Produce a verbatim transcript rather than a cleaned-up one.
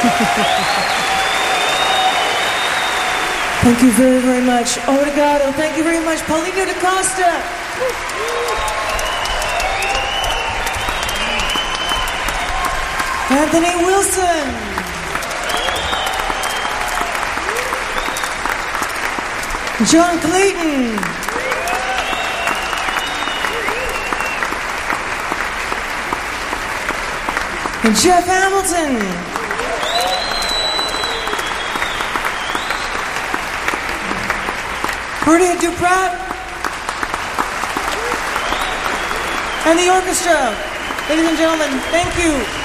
Thank you very, very much. Obrigado. Thank you very much. Paulino da Costa. Anthony Wilson. John Clayton. And Jeff Hamilton. Bernie Duprat. And the orchestra. Ladies and gentlemen, thank you.